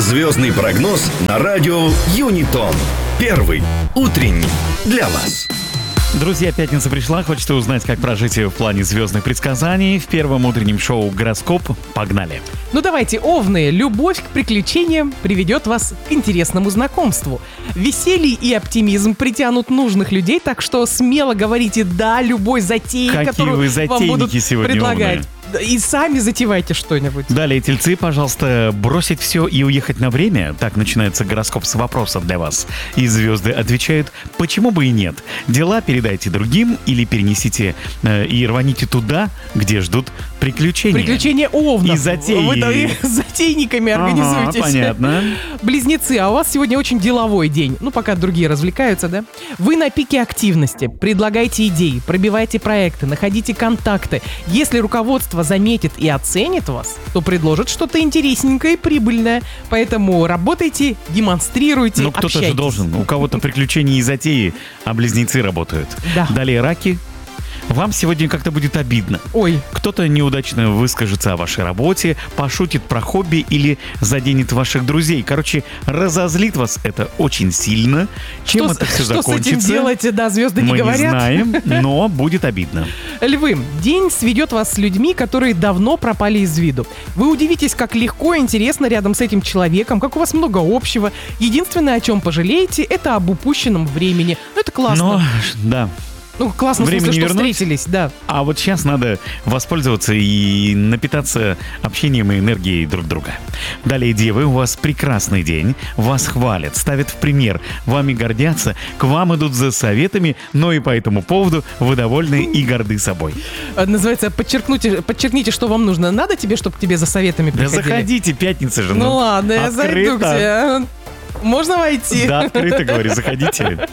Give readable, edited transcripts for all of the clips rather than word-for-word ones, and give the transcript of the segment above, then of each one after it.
Звездный прогноз на радио Юнитон. Первый утренний для вас. Друзья, пятница пришла, хочется узнать, как прожить ее в плане звездных предсказаний. В первом утреннем шоу «Гороскоп». Погнали! Ну давайте, овны, любовь к приключениям приведет вас к интересному знакомству. Веселье и оптимизм притянут нужных людей, так что смело говорите «да» любой затее, которую вам будут предлагать. Умные. И сами затевайте что-нибудь. Далее, тельцы, пожалуйста, бросить все и уехать на время. Так начинается гороскоп с вопросов для вас. И звезды отвечают, почему бы и нет. Дела передайте другим или перенесите и рваните туда, где ждут приключения. Приключения овнов. И затеи. Вы затейниками организуетесь. Понятно. Близнецы, а у вас сегодня очень деловой день. Ну, пока другие развлекаются, да? Вы на пике активности. Предлагайте идеи, пробивайте проекты, находите контакты. Если руководство заметит и оценит вас, то предложит что-то интересненькое и прибыльное. Поэтому работайте, демонстрируйте, кто-то общайтесь. же должен. У кого-то приключения и затеи, а близнецы работают. Да. Далее, раки. Вам сегодня как-то будет обидно. Ой. Кто-то неудачно выскажется о вашей работе, пошутит про хобби или заденет ваших друзей. Короче, разозлит вас это очень сильно. Чем это все закончится? Что с этим делать, да, звезды не говорят. Мы не знаем, но будет обидно. Львы, день сведет вас с людьми, которые давно пропали из виду. Вы удивитесь, как легко и интересно рядом с этим человеком, как у вас много общего. Единственное, о чем пожалеете, это об упущенном времени. Ну, это классно. Но, да. Ну, классно, в смысле, что встретились, да. А вот сейчас надо воспользоваться и напитаться общением и энергией друг друга. Далее, девы, у вас прекрасный день. Вас хвалят, ставят в пример, вами гордятся, к вам идут за советами, но и по этому поводу вы довольны и горды собой. Называется, подчеркните, что вам нужно. Надо тебе, чтобы к тебе за советами приходили? Да заходите, пятница же. Ну ладно, я зайду к тебе. Можно войти? Да, открыто говори, заходите.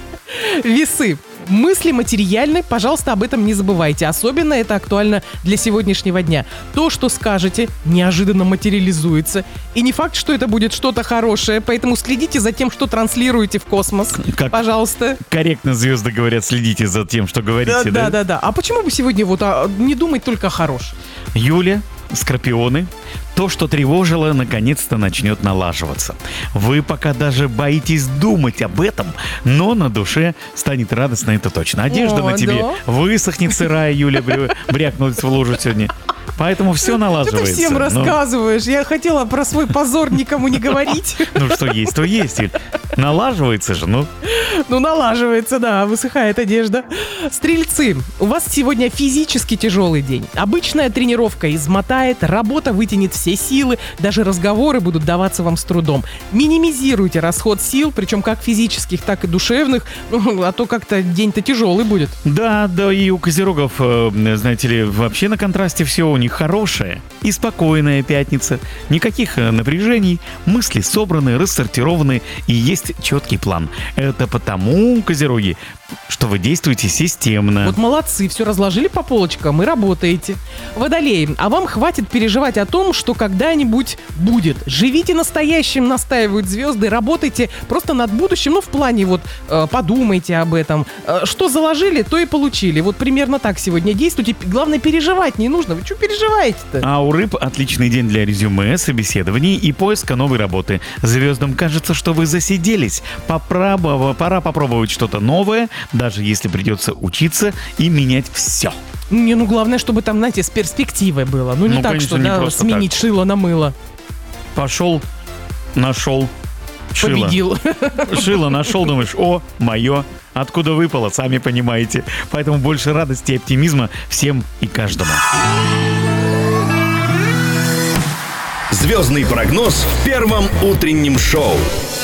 Весы. Мысли материальны, пожалуйста, об этом не забывайте. Особенно это актуально для сегодняшнего дня. То, что скажете, неожиданно материализуется. И не факт, что это будет что-то хорошее, поэтому следите за тем, что транслируете в космос. Пожалуйста. Корректно звезды говорят, следите за тем, что говорите, да? Да. А почему бы сегодня не думать только о хорошем? Юля, скорпионы. То, что тревожило, наконец-то начнет налаживаться. Вы пока даже боитесь думать об этом, но на душе станет радостно, это точно. Одежда на тебе высохнет сырая, Юля брякнулась в лужу сегодня. Поэтому все налаживается. Ты всем рассказываешь. Я хотела про свой позор никому не говорить. Ну, что есть, то есть. Налаживается же, ну. Ну, налаживается, да, высыхает одежда. Стрельцы, у вас сегодня физически тяжелый день. Обычная тренировка измотает, работа вытянет все силы, даже разговоры будут даваться вам с трудом. Минимизируйте расход сил, причем как физических, так и душевных, а то как-то день-то тяжелый будет. Да, и у козерогов, знаете ли, вообще на контрасте все у них хорошее и спокойная пятница. Никаких напряжений, мысли собраны, рассортированы и есть четкий план. Это потому, козероги, что вы действуете системно. Вот молодцы, все разложили по полочкам и работаете. Водолеи, а вам хватит переживать о том, что когда-нибудь будет. Живите настоящим, настаивают звезды, работайте просто над будущим, в плане подумайте об этом. Что заложили, то и получили. Вот примерно так сегодня действуйте. Главное, переживать не нужно. Вы что переживаете-то? А у рыб отличный день для резюме, собеседований и поиска новой работы. Звездам кажется, что вы засиделись. Пора попробовать что-то новое, даже если придется учиться и менять все. Главное, чтобы там, знаете, с перспективой было. Не так, конечно, что сменить так. Шило на мыло. Пошел, нашел, шило. Победил. Шило нашел, думаешь, мое. Откуда выпало, сами понимаете. Поэтому больше радости и оптимизма всем и каждому. Звездный прогноз в первом утреннем шоу.